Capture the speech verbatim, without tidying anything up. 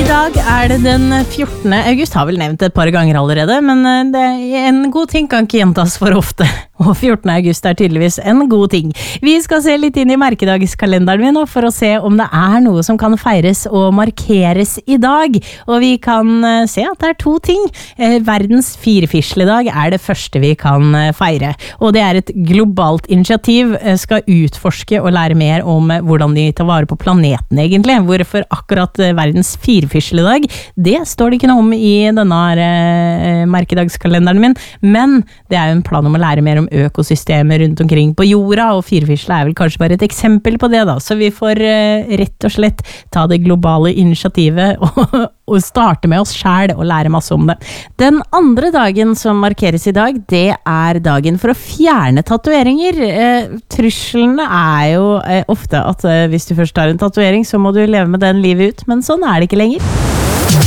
I dag er det den fjortende august, har vel nevnt et par ganger allerede, men det, en god ting kan ikke gjentas for ofte, og fjortende august er tydeligvis en god ting. Vi skal se litt inn i merkedagskalenderen min nå for å se om det er noe som kan feires og markeres i dag, og vi kan se at det er to ting. Verdens firfisledag er det første vi kan feire, og det er et globalt initiativ, skal utforske og lære mer om hvordan de tar vare på planeten egentlig, hvorfor akkurat verdens firfisledag, det står det ikke noe om i denne uh, merkedagskalenderen min, men det er jo en plan om å lære mer om økosystemer rundt omkring på jorda, og firfisle er vel kanskje bare et eksempel på det da, så vi får uh, rett og slett ta det globale initiativet og, og starte med oss selv og lære masse om det. Den andre dagen som markeres i dag, det er dagen for å fjerne tatoveringer. Uh, truslene er jo uh, ofte at uh, hvis du først har en tatovering, så må du leve med den livet ut, men sånn er det ikke lenger.